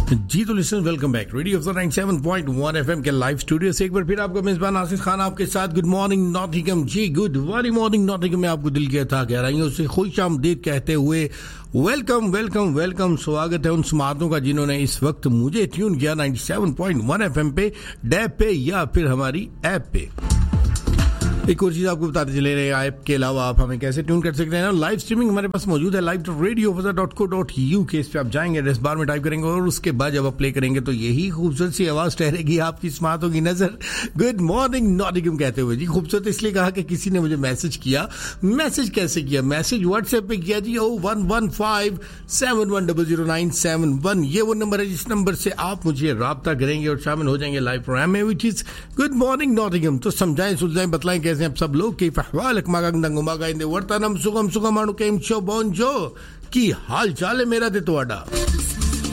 जी तो listeners welcome back radio 97.1 FM के live studio से एक बार फिर आपका मेजबान आसिफ खान आपके साथ। गुड मॉर्निंग नॉटिंघम जी, गुड वाली मॉर्निंग नॉटिंघम में आपको दिल की अथाह गहराइयों से खुश आमदीद कहते हुए वेलकम वेलकम वेलकम। स्वागत है उन समातों का जिन्होंने इस वक्त मुझे ट्यून किया 97.1 एफएम पे, डैब पे या फिर हमारी ऐप पे। एक और चीज आपको बताते चले रहे, ऐप के अलावा आप हमें कैसे ट्यून कर सकते हैं ना। लाइव स्ट्रीमिंग हमारे पास मौजूद है live.radio.co.uk। इस पे आप जाएंगे, एड्रेस बार में टाइप करेंगे और उसके बाद जब आप प्ले करेंगे तो यही खूबसूरत सी आवाज ठहरेगी आपकी स्मार्टों की नजर। गुड मॉर्निंग नॉटिंघम कहते हुए जी। खूबसूरत इसलिए कहा कि किसी ने मुझे मैसेज किया। मैसेज कैसे किया? मैसेज व्हाट्सएप पे किया जी। 011571000971 ये वो नंबर है जिस नंबर से आप मुझे राब्ता करेंगे और शामिल हो जाएंगे लाइव प्रोग्राम में, which is good morning Nottingham. तो समझाएं सुलझाएं बताएं कैसे आप सब लोग की फहवाल मागा इंदे वर्तनम सुगम सुगम अणु केम शो बोंजो की हाल चाल है मेरा ते तुहाडा।